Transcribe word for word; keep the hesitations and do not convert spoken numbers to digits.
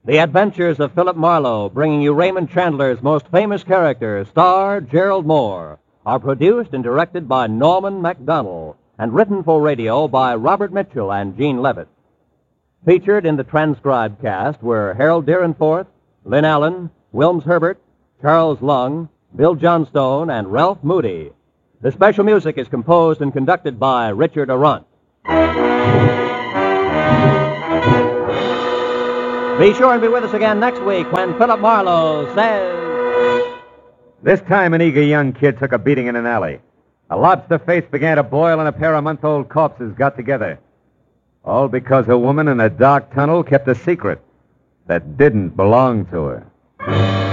The Adventures of Philip Marlowe, bringing you Raymond Chandler's most famous character, star Gerald Moore, are produced and directed by Norman MacDonald and written for radio by Robert Mitchell and Gene Levitt. Featured in the transcribed cast were Harold Deerenforth, Lynn Allen, Wilms Herbert, Charles Lung, Bill Johnstone, and Ralph Moody. The special music is composed and conducted by Richard Arant. Be sure and be with us again next week when Philip Marlowe says... This time an eager young kid took a beating in an alley. A lobster face began to boil and a pair of month-old corpses got together. All because a woman in a dark tunnel kept a secret that didn't belong to her.